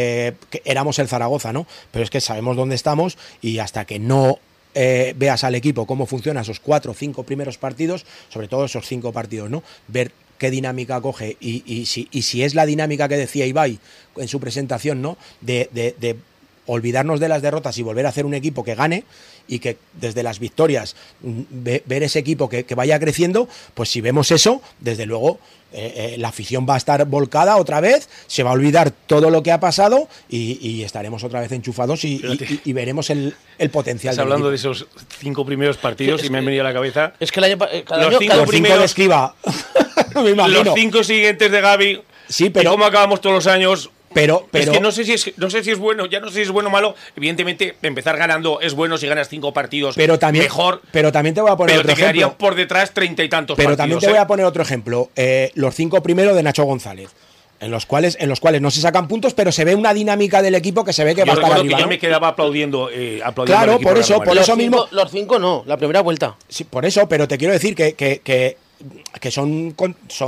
éramos el Zaragoza, ¿no? Pero es que sabemos dónde estamos y hasta que no veas al equipo cómo funciona esos 4 o 5 primeros partidos, sobre todo esos 5 partidos, ¿no? Ver qué dinámica coge y si es la dinámica que decía Ibai en su presentación, ¿no? De olvidarnos de las derrotas y volver a hacer un equipo que gane y que desde las victorias ver ese equipo que vaya creciendo, pues si vemos eso, desde luego la afición va a estar volcada otra vez, se va a olvidar todo lo que ha pasado y estaremos otra vez enchufados y veremos el potencial. Estás hablando de esos 5 primeros partidos y me han venido a la cabeza. Es que cada los 5 primeros de Escriba. Me imagino. Los 5 siguientes de Gavi. Sí, pero ¿y cómo acabamos todos los años? Pero es que no sé si es bueno, ya no sé si es bueno o malo. Evidentemente, empezar ganando es bueno si ganas 5 partidos. Pero también, mejor. Pero también te voy a poner otro ejemplo. Pero te quedarían por detrás 30 y tantos pero partidos. También te voy a poner otro ejemplo. Los 5 primeros de Nacho González. En los cuales no se sacan puntos, pero se ve una dinámica del equipo que se ve que va a estar arriba, que yo ¿no? me quedaba aplaudiendo claro, al equipo por eso mismo. Los 5 no, la primera vuelta. Sí, por eso, pero te quiero decir que son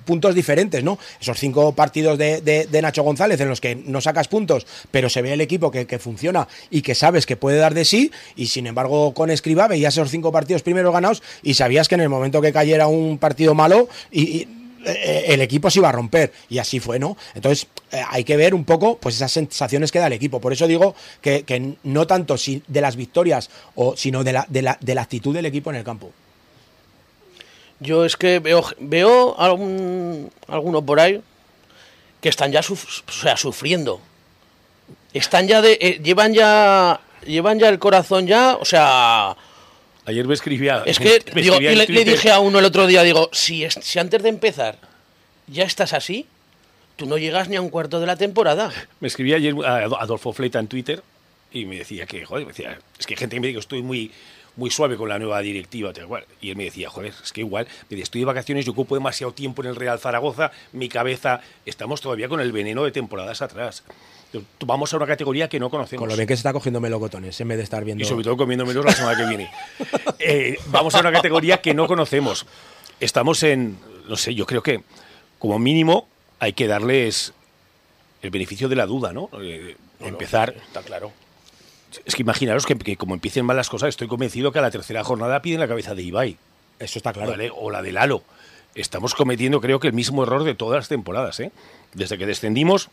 puntos diferentes, ¿no? Esos 5 partidos de Nacho González en los que no sacas puntos, pero se ve el equipo que funciona y que sabes que puede dar de sí, y sin embargo con Escribá veías esos 5 partidos primeros ganados y sabías que en el momento que cayera un partido malo el equipo se iba a romper, y así fue, ¿no? Entonces hay que ver un poco pues esas sensaciones que da el equipo. Por eso digo que no tanto de las victorias, sino de la actitud del equipo en el campo. Yo es que veo algunos por ahí que están ya sufriendo. Están ya llevan ya el corazón ya, o sea... Ayer me escribía... Es que le dije a uno el otro día, digo, si antes de empezar ya estás así, tú no llegas ni a un cuarto de la temporada. Me escribía ayer a Adolfo Fleta en Twitter y me decía que, joder, es que hay gente que me dice que estoy muy suave con la nueva directiva. Y él me decía, joder, es que igual, estoy de vacaciones, yo ocupo demasiado tiempo en el Real Zaragoza, mi cabeza, estamos todavía con el veneno de temporadas atrás. Vamos a una categoría que no conocemos. Con lo bien que se está cogiendo melocotones, en vez de estar viendo... Y sobre todo comiéndomelos la semana que viene. Vamos a una categoría que no conocemos. Estamos en, no sé, yo creo que como mínimo hay que darles el beneficio de la duda, ¿no? Empezar... Está claro. Es que imaginaros que como empiecen mal las cosas, estoy convencido que a la tercera jornada piden la cabeza de Ibai. Eso está claro. ¿Vale? O la de Lalo. Estamos cometiendo, creo que, el mismo error de todas las temporadas, ¿eh? Desde que descendimos...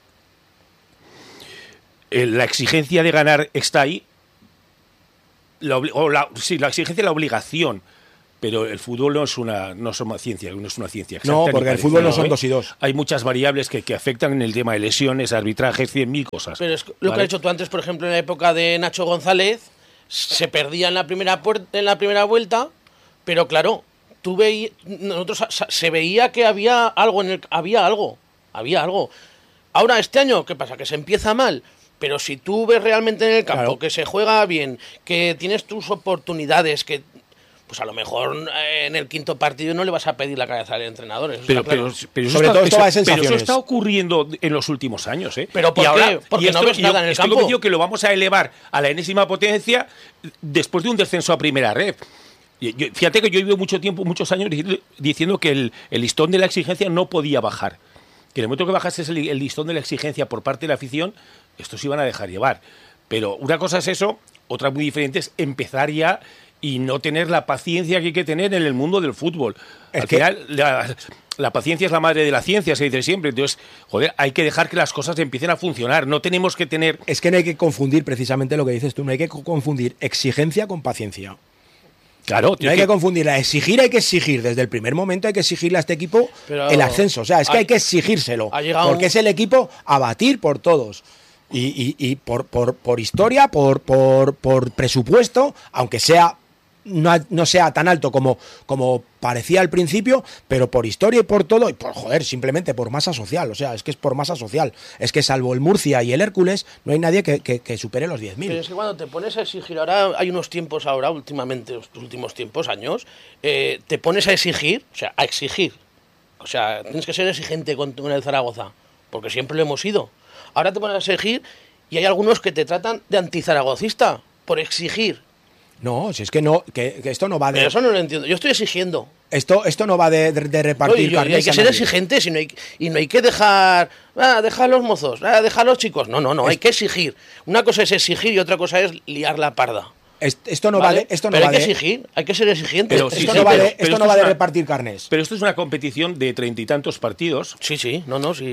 la exigencia de ganar está ahí, la exigencia y la obligación, pero el fútbol no es una ciencia exacta. No, porque el fútbol no son 2 y 2. Hay muchas variables que afectan en el tema de lesiones, arbitrajes, 100.000 cosas. Pero es lo que has dicho tú antes, por ejemplo, en la época de Nacho González, se perdía en la primera vuelta, pero claro, se veía que había algo había algo. Ahora, este año, ¿qué pasa? Que se empieza mal. Pero si tú ves realmente en el campo, claro, que se juega bien, que tienes tus oportunidades, que pues a lo mejor en el 5.º partido no le vas a pedir la cabeza al entrenador. Pero eso está ocurriendo en los últimos años, ¿eh? ¿Pero por qué? Porque no ves nada en el campo. Estoy convencido que lo vamos a elevar a la enésima potencia después de un descenso a primera red. Fíjate que yo he vivido muchos años diciendo que el listón de la exigencia no podía bajar. Que en el momento que bajases el listón de la exigencia por parte de la afición, estos iban a dejar llevar. Pero una cosa es eso, otra muy diferente es empezar ya y no tener la paciencia que hay que tener en el mundo del fútbol. Al final, la paciencia es la madre de la ciencia, se dice siempre. Entonces, joder, hay que dejar que las cosas empiecen a funcionar. No tenemos que tener... Es que no hay que confundir precisamente lo que dices tú, no hay que confundir exigencia con paciencia. Claro, no hay que confundir, hay que exigir, desde el primer momento hay que exigirle a este equipo el ascenso, o sea, es que hay que exigírselo, porque es el equipo a batir por todos, y por historia, por presupuesto, aunque sea no sea tan alto como parecía al principio, pero por historia y por todo, y simplemente por masa social, o sea, es que es por masa social, es que salvo el Murcia y el Hércules, no hay nadie que supere los 10.000. Pero es que cuando te pones a exigir, ahora hay unos tiempos últimamente, los últimos tiempos, años, te pones a exigir, o sea, tienes que ser exigente con el Zaragoza, porque siempre lo hemos sido. Ahora te pones a exigir y hay algunos que te tratan de antizaragocista por exigir. No, si es que no, que esto no va de... Pero eso no lo entiendo, yo estoy exigiendo. Esto no va de repartir carnes. Hay que ser exigentes y no hay que dejar a los mozos, dejar a los chicos. No, hay que exigir. Una cosa es exigir y otra cosa es liar la parda. Esto no vale. Pero hay que exigir, hay que ser exigente. Esto no va de repartir carnes. Pero esto es una competición de 30 y tantos partidos. Sí. Sí.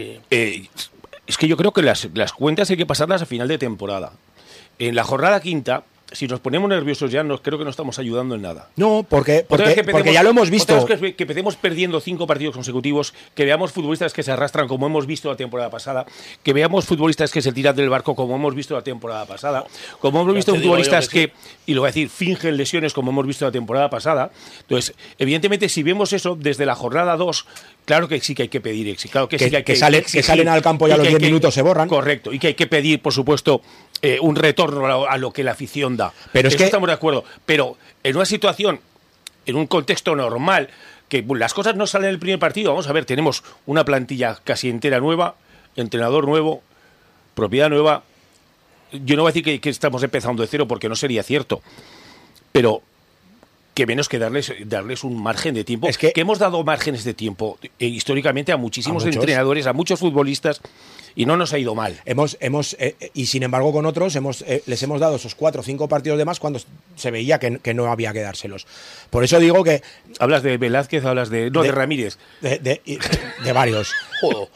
Es que yo creo que las cuentas hay que pasarlas a final de temporada. En la jornada 5, si nos ponemos nerviosos ya, creo que no estamos ayudando en nada. No, porque ya lo hemos visto. Que empecemos perdiendo 5 partidos consecutivos, que veamos futbolistas que se arrastran como hemos visto la temporada pasada, que veamos futbolistas que se tiran del barco como hemos visto la temporada pasada, como hemos visto futbolistas que, y lo voy a decir, fingen lesiones como hemos visto la temporada pasada. Entonces, evidentemente, si vemos eso desde la jornada 2, claro que sí que hay que pedir, claro que sí que hay que salen al campo y a los 10 minutos se borran. Correcto, y que hay que pedir, por supuesto, un retorno a lo que la afición da. Pero Eso estamos de acuerdo. Pero en una situación, en un contexto normal, que las cosas no salen en el primer partido, vamos a ver, tenemos una plantilla casi entera nueva, entrenador nuevo, propiedad nueva. Yo no voy a decir que estamos empezando de cero porque no sería cierto. Pero que menos que darles un margen de tiempo. Es que hemos dado márgenes de tiempo históricamente a muchísimos muchos entrenadores, a muchos futbolistas, y no nos ha ido mal. Y sin embargo con otros les hemos dado esos 4 o 5 partidos de más cuando se veía que no había que dárselos. Por eso digo que... Hablas de Velázquez, hablas de Ramírez. De varios. Joder.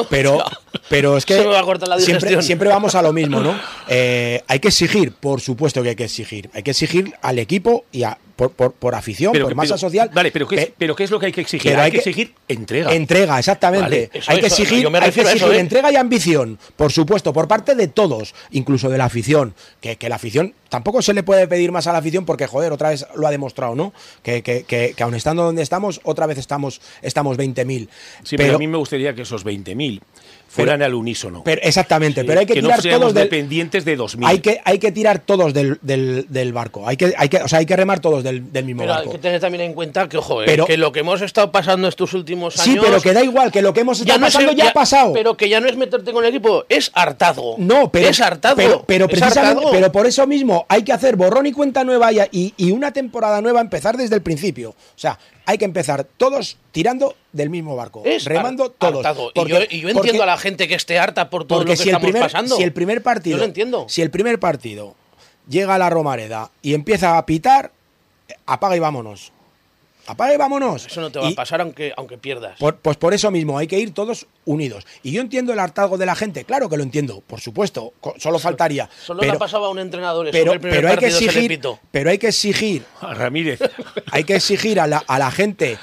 Pero es que Se me va a cortar la digestión. siempre vamos a lo mismo, ¿no? Hay que exigir, por supuesto que hay que exigir. Hay que exigir al equipo y por afición, por masa social. Vale, pero ¿qué es lo que hay que exigir? Hay que exigir entrega. Entrega, exactamente. Vale, hay que exigir, yo me refiero a eso, entrega y ambición, por supuesto, por parte de todos, incluso de la afición. Que la afición, tampoco se le puede pedir más a la afición porque, joder, otra vez lo ha demostrado, ¿no? Que aun estando donde estamos, otra vez estamos 20.000. Sí, pero a mí me gustaría que esos 20.000 fueran al unísono. Exactamente, pero hay que tirar no todos dependientes de 2.000. Hay que tirar todos del barco. Hay que remar todos del mismo Pero barco. hay que tener también en cuenta que, ojo, que lo que hemos estado pasando estos últimos años... Sí, pero que da igual, que lo que hemos estado pasando ya ha pasado. Pero que ya no es meterte con el equipo, es hartazgo. No, pero es hartazgo. Pero precisamente, hartazgo. pero por eso mismo hay que hacer borrón y cuenta nueva y una temporada nueva, empezar desde el principio. O sea, hay que empezar todos tirando del mismo barco, remando todos. Porque, y yo entiendo a la gente que esté harta por todo lo que estamos pasando. Si el primer partido, yo lo entiendo. Si el primer partido llega a la Romareda y empieza a pitar, apaga y vámonos. Apaga y vámonos. Eso no te va a pasar aunque pierdas. Pues por eso mismo hay que ir todos unidos. Y yo entiendo el hartazgo de la gente, claro que lo entiendo, por supuesto, solo faltaría. Solo le ha pasado a un entrenador eso, pero, el primer pero hay que partido se le exigir, pitó. pero hay que exigir A Ramírez. hay que exigir a la gente,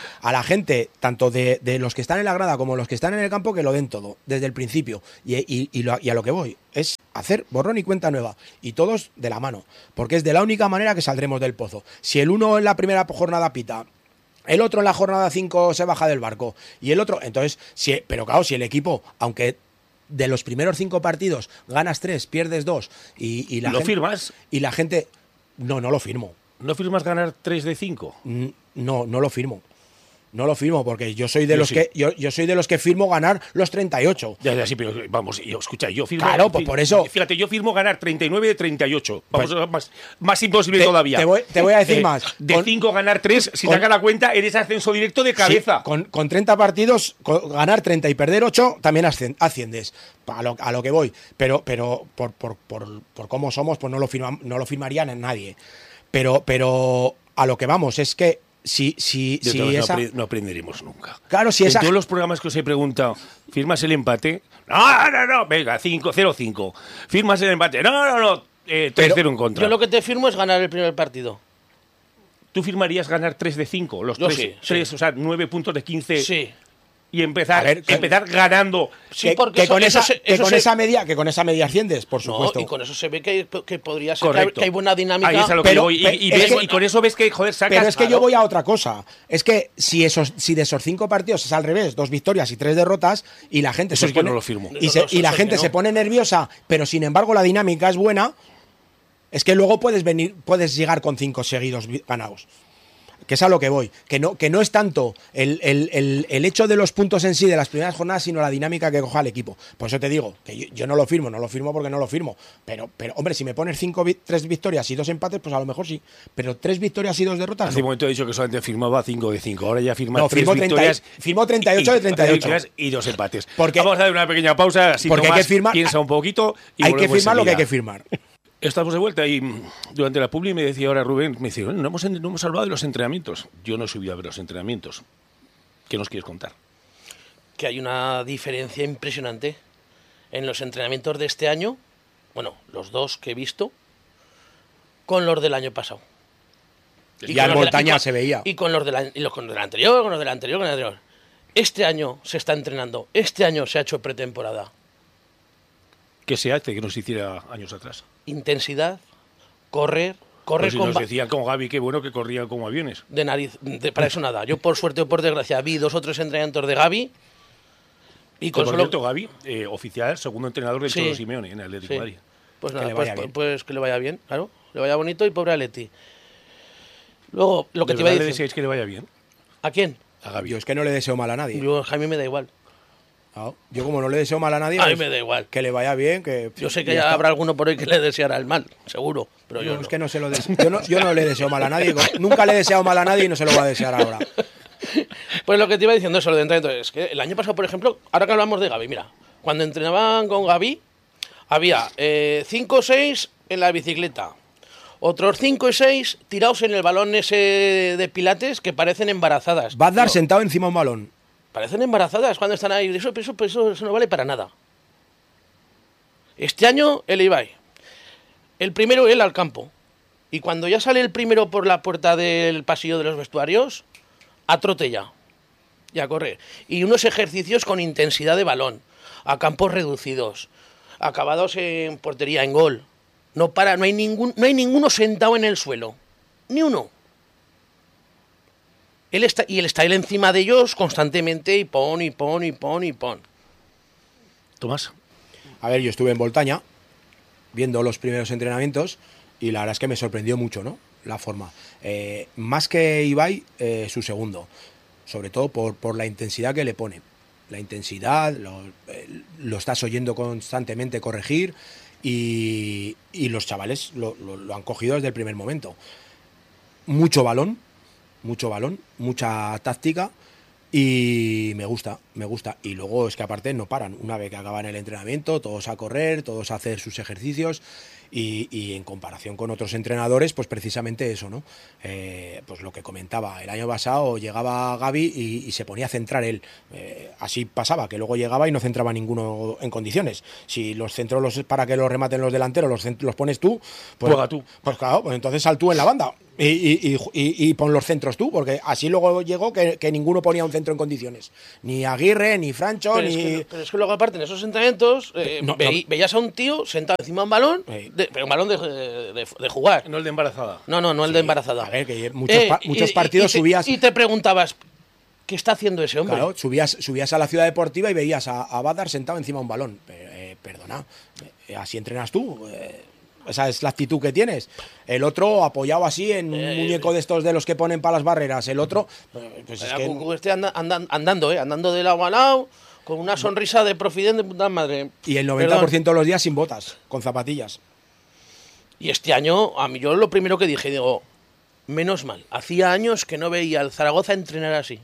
tanto de los que están en la grada como los que están en el campo, que lo den todo, desde el principio. Y a lo que voy es hacer borrón y cuenta nueva. Y todos de la mano. Porque es de la única manera que saldremos del pozo. Si el uno en la primera jornada pita, el otro en la jornada 5 se baja del barco, y el otro... Entonces, pero claro, si el equipo, aunque de los primeros 5 partidos ganas 3, pierdes 2, y la ¿Lo gente, firmas? Y la gente... No lo firmo. ¿No firmas ganar 3 de 5? No lo firmo. No lo firmo porque yo soy de los que yo soy de los que firmo ganar los 38. Ya, sí, pero vamos, escucha, yo firmo... Claro, pues por eso... Fíjate, yo firmo ganar 39 de 38. Vamos, Pues, más imposible todavía. Te voy a decir más. De 5 ganar 3, si saca la cuenta, eres ascenso directo de cabeza. Sí, con 30 partidos, ganar 30 y perder 8, también asciendes. A lo que voy. Pero por cómo somos, pues no lo firmarían en nadie. Pero a lo que vamos es que si no aprenderemos nunca. Claro, si en esa... todos los programas que os he preguntado, ¿firmas el empate? No, venga, 0-5. ¿Firmas el empate? No, 3-0 en contra. Yo lo que te firmo es ganar el primer partido. ¿Tú firmarías ganar 3 de 5? Los 3, o sea, 9 puntos de 15. Sí. Y empezar ganando. Sí, que con esa media asciendes, por supuesto. No, y con eso se ve que podría ser Correcto. que hay buena dinámica. Ahí es a lo que voy. Y con eso ves que, joder, sacas... Pero es que yo voy a otra cosa. Es que si de esos 5 partidos es al revés, 2 victorias y 3 derrotas, y la gente eso es que no lo firmo. Y la gente se pone nerviosa, pero sin embargo la dinámica es buena, es que luego puedes llegar con 5 seguidos ganados. Que es a lo que voy, que no es tanto el hecho de los puntos en sí de las primeras jornadas, sino la dinámica que coja el equipo. Por eso te digo que yo no lo firmo porque no lo firmo. Pero hombre, si me pones 3 victorias y 2 empates, pues a lo mejor sí. Pero 3 victorias y 2 derrotas. Hace un momento he dicho que solamente firmaba 5 de 5. Ahora ya firma 3 victorias. Firmó 38 de 38. Y 2 empates. Porque, vamos a dar una pequeña pausa. Así porque Tomás hay que firmar, piensa un poquito. Y hay que firmar lo que hay que firmar. Estamos de vuelta y durante la publi me decía ahora Rubén, me decía, no hemos hablado de los entrenamientos. Yo no he subido a ver los entrenamientos. ¿Qué nos quieres contar? Que hay una diferencia impresionante en los entrenamientos de este año, bueno, los 2 que he visto, con los del año pasado. Y en montaña se veía. Y con los del anterior. Este año se está entrenando, este año se ha hecho pretemporada. ¿Qué se hace que nos hiciera años atrás? Intensidad, correr pues si nos decían con Gaby que bueno que corría como aviones. De nariz, para eso nada. Yo por suerte o por desgracia vi 2 o 3 entrenamientos de Gaby. Y con por cierto, Gaby, oficial, segundo entrenador del Cholo Simeone en el Atlético de Madrid. Pues nada, pues que le vaya bien, claro. Le vaya bonito y pobre Atleti. Luego, lo que te iba a decir... ¿Le deseáis que le vaya bien? ¿A quién? A Gaby. Yo es que no le deseo mal a nadie. Yo, a mí me da igual. Claro. Yo como no le deseo mal a nadie, A mí pues, me da igual. que le vaya bien, que Yo sé ya que está. habrá alguno por ahí que le deseará el mal, seguro, pero yo No, no. es que no se lo deseo. Yo no le deseo mal a nadie. Nunca le he deseado mal a nadie y no se lo voy a desear ahora. Pues lo que te iba diciendo eso, lo de entrenamiento, es que el año pasado, por ejemplo, ahora que hablamos de Gaby, mira, cuando entrenaban con Gaby, había 5 o 6 en la bicicleta, otros 5 y 6 tirados en el balón ese de pilates que parecen embarazadas. Va a dar No, sentado encima de un balón. parecen embarazadas cuando están ahí, eso no vale para nada. Este año el Ibai, el primero él al campo, y cuando ya sale el primero por la puerta del pasillo de los vestuarios, a trote ya, y a correr. Y unos ejercicios con intensidad de balón, a campos reducidos, acabados en portería, en gol. No para, no hay ninguno sentado en el suelo, ni uno. Él está él encima de ellos constantemente y pon. Tomás. A ver, yo estuve en Voltaña viendo los primeros entrenamientos y la verdad es que me sorprendió mucho, ¿no? La forma. Más que Ibai, su segundo. Sobre todo por la intensidad que le pone. La intensidad, lo estás oyendo constantemente corregir y los chavales lo han cogido desde el primer momento. Mucho balón, mucha táctica y me gusta. Y luego es que aparte no paran. Una vez que acaban el entrenamiento, todos a correr, todos a hacer sus ejercicios y en comparación con otros entrenadores, pues precisamente eso, ¿no? Pues lo que comentaba, el año pasado llegaba Gaby y se ponía a centrar él. Así pasaba, que luego llegaba y no centraba ninguno en condiciones. Si los centros para que los rematen los delanteros los pones tú, pues, Juega tú. Pues claro, pues entonces sal tú en la banda. Y pon los centros tú, porque así luego llegó que ninguno ponía un centro en condiciones. Ni Aguirre, ni Francho, Pero, ni... pero es que luego aparte en esos entrenamientos veías a un tío sentado encima de un balón, pero un balón de jugar. No el de embarazada. No el de embarazada. A ver, que muchos partidos y subías... Y te preguntabas, ¿qué está haciendo ese hombre? Claro, subías a la ciudad deportiva y veías a Badar sentado encima de un balón. Perdona, así entrenas tú. Esa es la actitud que tienes. El otro apoyado así en un muñeco de estos de los que ponen para las barreras. El otro, pues es que... andando de lado a lado, con una sonrisa de profident de puta madre. Y el 90% de los días sin botas, con zapatillas. Y este año, a mí yo lo primero que dije, digo, menos mal. Hacía años que no veía al Zaragoza entrenar así.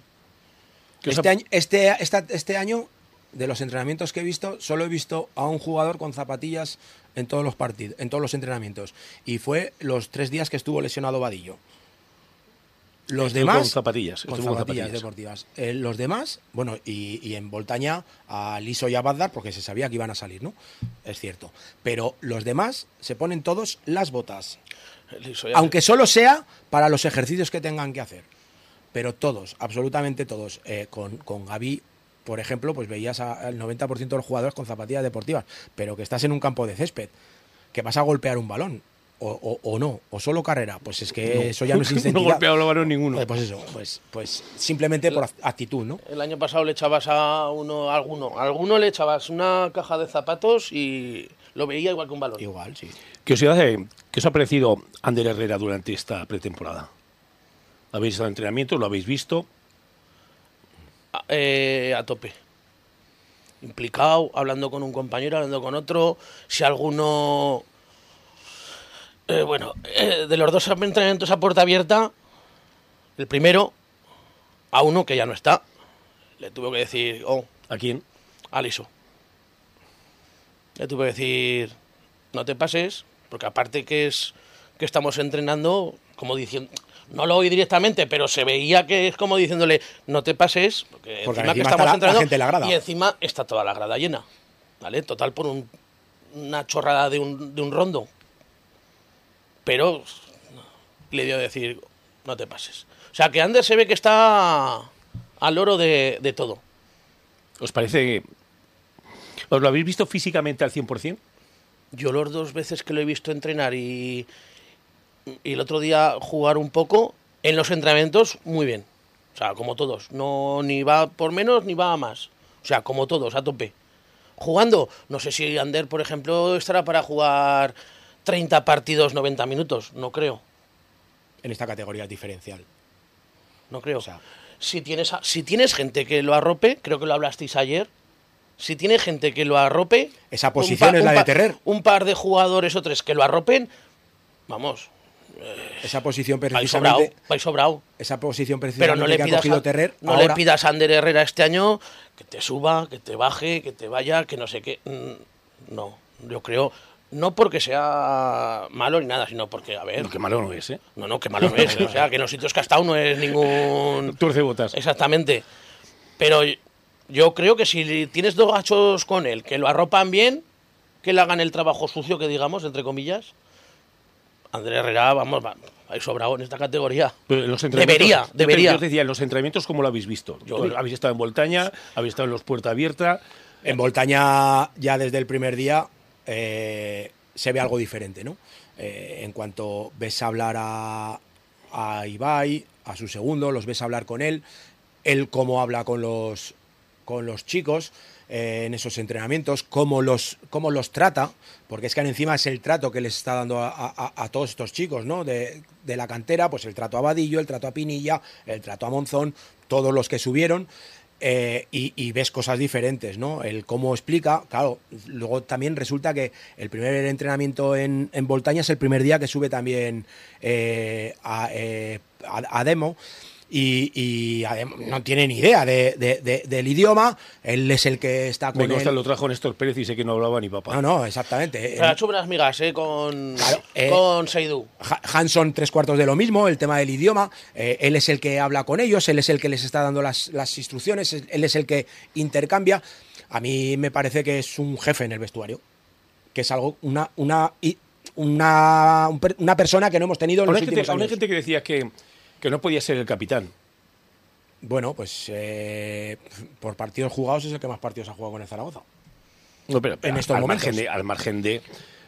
Este año, de los entrenamientos que he visto, solo he visto a un jugador con zapatillas en todos los partidos, en todos los entrenamientos. Y fue los 3 días que estuvo lesionado Vadillo. Los demás... Con zapatillas. Con zapatillas deportivas. Los demás, bueno, y en Voltaña a Liso y a Badar, porque se sabía que iban a salir, ¿no? Es cierto. Pero los demás se ponen todos las botas. Aunque solo sea para los ejercicios que tengan que hacer. Pero todos, absolutamente todos. Con Gaby, por ejemplo, pues veías al 90% de los jugadores con zapatillas deportivas, pero que estás en un campo de césped, que vas a golpear un balón, o no, o solo carrera, pues es que No, eso ya no es incentivar. No golpeado el balón ninguno. Pues eso, pues simplemente por actitud, ¿no? El año pasado le echabas a alguno le echabas una caja de zapatos y lo veía igual que un balón. Igual, sí. ¿Qué os ha parecido Ander Herrera durante esta pretemporada? ¿Habéis estado en entrenamiento? ¿Lo habéis visto? A tope. Implicado, hablando con un compañero, hablando con otro. Si alguno... de los 2 entrenamientos a puerta abierta, el primero, a uno que ya no está, le tuve que decir, ¿A quién? a Liso. Le tuve que decir, no te pases, porque aparte que estamos entrenando, como diciendo... No lo oí directamente, pero se veía que es como diciéndole, no te pases, porque encima que estamos está entrenando la gente en la grada. Y encima está toda la grada llena, ¿vale? Total por una chorrada de un rondo. Pero le dio a decir, no te pases. O sea, que Ander se ve que está al loro de todo. ¿Os parece? ¿Os lo habéis visto físicamente al 100%? Yo los 2 veces que lo he visto entrenar y el otro día jugar un poco, en los entrenamientos, muy bien. O sea, como todos. No, ni va por menos ni va a más. O sea, como todos, a tope. Jugando, no sé si Ander, por ejemplo, estará para jugar 30 partidos, 90 minutos. No creo. En esta categoría diferencial. No creo. O sea, si tienes gente que lo arrope, creo que lo hablasteis ayer, Si tiene gente que lo arrope... Esa posición es la de Terrer. Un par de jugadores o tres que lo arropen, vamos... Esa posición vais precisamente... sobrado. Esa posición Pero precisamente no le que ha pidas, cogido Terrer. no ahora, le pidas a Ander Herrera este año que te suba, que te baje, que te vaya, que no sé qué. No, yo creo... No porque sea malo ni nada, sino porque, a ver... No, que malo no es, ¿eh? No, que malo no es. O sea, que en los sitios que ha estado no es ningún... Tuercebotas. Exactamente. Pero yo creo que si tienes dos gachos con él, que lo arropan bien, que le hagan el trabajo sucio, que digamos, entre comillas, Ander Herrera, vamos, va a ir sobrado en esta categoría. Pero en los entrenamientos, Debería. Yo te decía, en los entrenamientos, ¿cómo lo habéis visto? ¿Habéis estado en Voltaña? ¿Habéis estado en los Puerta Abierta? En Voltaña, ya desde el primer día, se ve algo diferente, ¿no? En cuanto ves hablar a Ibai, a su segundo, los ves hablar con él cómo habla con los chicos en esos entrenamientos, cómo los trata, porque es que encima es el trato que les está dando a todos estos chicos, ¿no? De la cantera, pues el trato a Vadillo, el trato a Pinilla, el trato a Monzón, todos los que subieron. Y ves cosas diferentes, ¿no? El cómo explica, claro, luego también resulta que el primer entrenamiento en Voltaña es el primer día que sube también a Demo, y no tiene ni idea del idioma. Él es el que está con Me consta, él. lo trajo Néstor Pérez y sé que no hablaba ni papá. No, exactamente. Se ha hecho buenas migas, con Seydou. Hanson, 3/4 de lo mismo, el tema del idioma. Él es el que habla con ellos, él es el que les está dando las instrucciones, él es el que intercambia. A mí me parece que es un jefe en el vestuario, que es algo una persona que no hemos tenido en los últimos años. Hay gente que decía que no podía ser el capitán. Bueno, pues por partidos jugados es el que más partidos ha jugado con el Zaragoza. No, pero en estos momentos. Al margen de